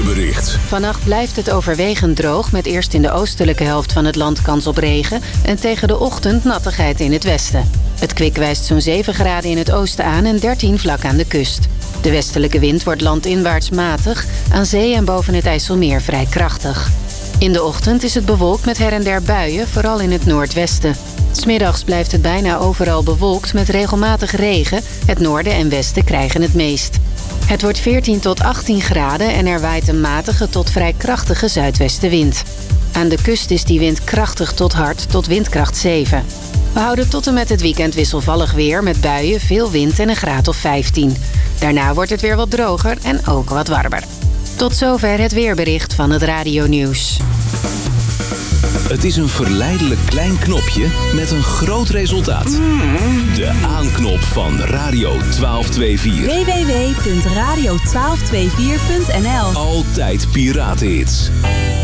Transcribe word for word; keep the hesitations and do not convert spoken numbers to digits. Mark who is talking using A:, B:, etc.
A: weerbericht.
B: Vannacht blijft het overwegend droog met eerst in de oostelijke helft van het land kans op regen en tegen de ochtend nattigheid in het westen. Het kwik wijst zo'n zeven graden in het oosten aan en dertien vlak aan de kust. De westelijke wind wordt landinwaarts matig, aan zee en boven het IJsselmeer vrij krachtig. In de ochtend is het bewolkt met her en der buien, vooral in het noordwesten. 'S Middags blijft het bijna overal bewolkt met regelmatig regen. Het noorden en westen krijgen het meest. Het wordt veertien tot achttien graden en er waait een matige tot vrij krachtige zuidwestenwind. Aan de kust is die wind krachtig tot hard tot windkracht zeven. We houden tot en met het weekend wisselvallig weer met buien, veel wind en een graad of vijftien. Daarna wordt het weer wat droger en ook wat warmer. Tot zover het weerbericht van het Radio Nieuws.
A: Het is een verleidelijk klein knopje met een groot resultaat. De aanknop van Radio twaalf vierentwintig.
C: w w w punt radio twaalf vierenentwintig punt n l.
A: Altijd piratenhits.